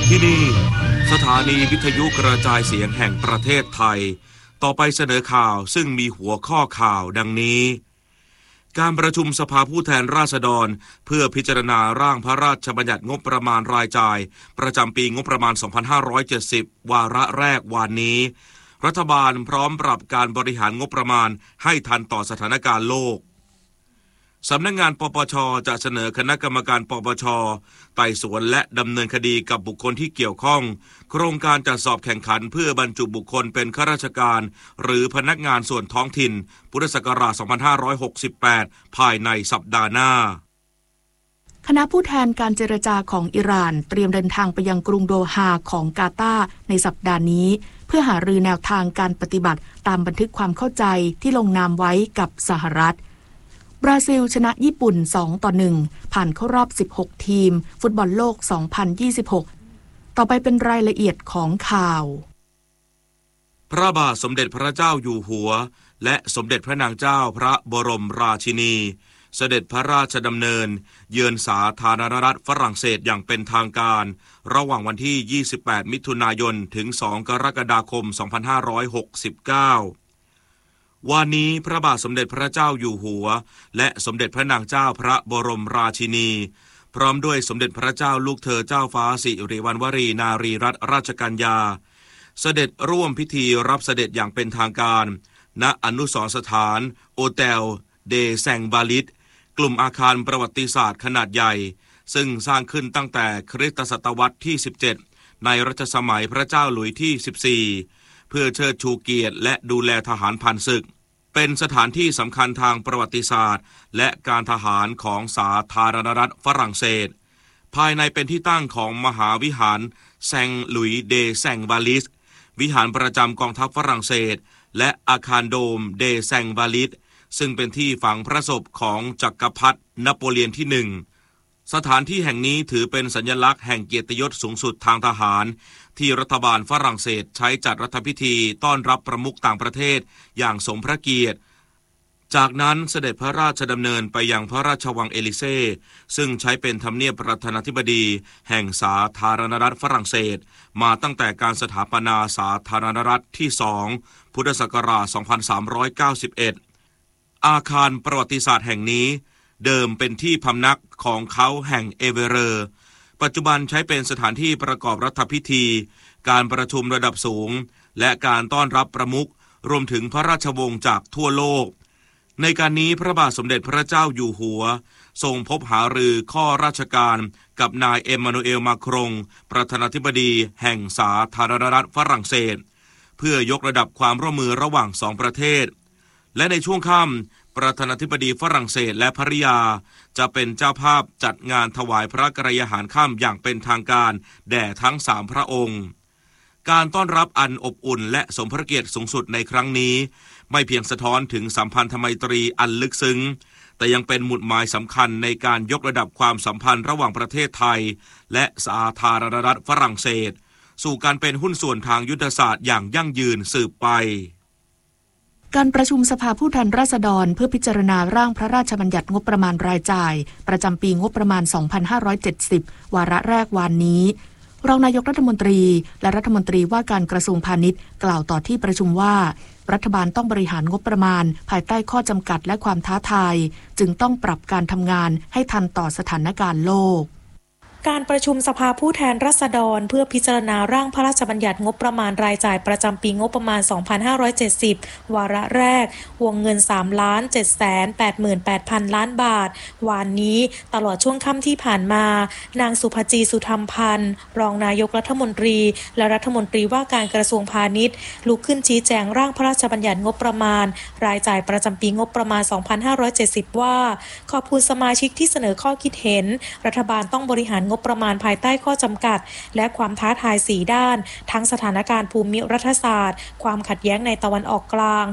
ที่นี่สถานีวิทยุกระจายเสียงแห่งประเทศไทยต่อไปเสนอข่าวซึ่งมีหัวข้อข่าวดังนี้การประชุมสภาผู้แทนราษฎรเพื่อพิจารณาร่างพระราชบัญญัติงบประมาณรายจ่ายประจำปีงบประมาณ 2570 วาระแรกวันนี้รัฐบาลพร้อมปรับการบริหารงบประมาณให้ทันต่อสถานการณ์โลกสำนักงานปปช.จะเสนอคณะกรรมการปปช.ไต่สวนและดำเนินคดีกับบุคคลที่เกี่ยวข้องโครงการจัดสอบแข่งขันเพื่อบรรจุบุคคลเป็นข้าราชการหรือพนักงานส่วนท้องถิ่นพุทธศักราช 2568 ภายในสัปดาห์หน้าคณะผู้แทนการเจรจาของอิหร่านเตรียมเดินทางไปยังกรุงโดฮาของกาตาร์ในสัปดาห์นี้เพื่อหารือแนวทางการปฏิบัติตามบันทึกความเข้าใจที่ลงนามไว้กับสหรัฐบราซิลชนะญี่ปุ่น 2-1 ผ่านเข้ารอบ 16 ทีมฟุตบอลโลก 2026 ต่อไปเป็นรายละเอียดของข่าวพระบาทสมเด็จพระเจ้าอยู่หัวและสมเด็จพระนางเจ้าพระบรมราชินีเสด็จพระราชดำเนินเยือนสาธารณรัฐฝรั่งเศสอย่างเป็นทางการระหว่างวันที่ 28 มิถุนายน ถึง 2 กรกฎาคม 2569วันนี้พระบาทสมเด็จพระเจ้าอยู่หัวและสมเด็จพระนางเจ้าพระบรมราชินีพร้อมด้วยสมเด็จพระเจ้าลูกเธอเจ้าฟ้าสิริวัณวรีนารีรัตนราชกัญญาเสด็จร่วมพิธีรับเสด็จอย่างเป็นทางการณอนุสรณ์สถานโอเทลเดแซงบาลิตกลุ่มอาคารประวัติศาสตร์ขนาดใหญ่ซึ่งสร้างขึ้นตั้งแต่คริสตศตวรรษที่ 17 ในรัชสมัยพระเจ้าหลุยส์ที่ 14 เพื่อเชิดชูเกียรติและดูแลทหารผ่านศึกเป็นสถานที่สำคัญทางประวัติศาสตร์และการทหารของสาธารณรัฐฝรั่งเศสภายในเป็นที่ตั้งของมหาวิหารแซงหลุยส์เดแซงบาลิสวิหารประจำกองทัพฝรั่งเศสและอาคารโดมเดแซงบาลิสซึ่งเป็นที่ฝังพระศพของจักรพรรดินโปเลียนที่ 1สถานที่แห่งนี้ถือเป็นสัญลักษณ์แห่งเกียรติยศสูงสุดทางทหารที่รัฐบาลฝรั่งเศสใช้จัดรัฐพิธีต้อนรับประมุขต่างประเทศอย่างสมพระเกียรติจากนั้นเสด็จพระราชดำเนินไปยังพระราชวังเอลิเซ่ซึ่งใช้เป็นทำเนียบประธานาธิบดีแห่งสาธารณรัฐฝรั่งเศสมาตั้งแต่การสถาปนาสาธารณรัฐที่ 2 พุทธศักราช 2391อาคารประวัติศาสตร์แห่งนี้เดิมเป็นที่พำนักของเขาแห่งเอเวเรอร์ปัจจุบันใช้เป็นสถานที่ประกอบรัฐพิธีการประชุมระดับสูงและการต้อนรับประมุขรวมถึงพระราชวงศ์จากทั่วโลกในการนี้พระบาทสมเด็จพระเจ้าอยู่หัวทรงพบหารือข้อราชการกับนายเอมมานูเอลมาครงประธานาธิบดีแห่งสาธารณรัฐฝรั่งเศสเพื่อยกระดับความร่วมมือระหว่างสองประเทศและในช่วงค่ำประธานาธิบดีฝรั่งเศสและภริยาจะเป็นเจ้าภาพจัดงานถวายพระกรยาหารค่ำอย่างเป็นทางการแด่ทั้ง3พระองค์การต้อนรับอันอบอุ่นและสมพระเกียรติสูงสุดในครั้งนี้ไม่เพียงสะท้อนถึงสัมพันธไมตรีอันลึกซึ้งแต่ยังเป็นหมุดหมายสำคัญในการยกระดับความสัมพันธ์ระหว่างประเทศไทยและสาธารณรัฐฝรั่งเศสสู่การเป็นหุ้นส่วนทางยุทธศาสตร์อย่างยั่งยืนสืบไปการประชุมสภาผู้แทนราษฎรเพื่อพิจารณาร่างพระราชบัญญัติงบประมาณรายจ่ายประจำปีงบประมาณ 2570 วาระแรกวันนี้รองนายกรัฐมนตรีและรัฐมนตรีว่าการกระทรวงพาณิชย์กล่าวต่อที่ประชุมว่ารัฐบาลต้องบริหารงบประมาณภายใต้ข้อจำกัดและความท้าทายจึงต้องปรับการทำงานให้ทันต่อสถานการณ์โลกการประชุมสภาผู้แทนราษฎรเพื่อพิจารณาร่างพระราชบัญญัติงบประมาณรายจ่ายประจำปีงบประมาณ 2570 วาระแรกวงเงิน 3,788,000 ล้านบาทวันนี้ตลอดช่วงค่ำที่ผ่านมานางสุภจีสุธรรมพันธ์รองนายกรัฐมนตรีและรัฐมนตรีว่าการกระทรวงพาณิชย์ลุกขึ้นชี้แจงร่างพระราชบัญญัติงบประมาณรายจ่ายประจำปีงบประมาณ 2570 ว่าขอบคุณสมาชิกที่เสนอข้อคิดเห็นรัฐบาลต้องบริหารงบประมาณภายใต้ข้อจำกัดและความท้าทาย4ด้านทั้งสถานการณ์ภูมิรัฐศาสตร์ความขัดแย้งในตะวันออกกลาง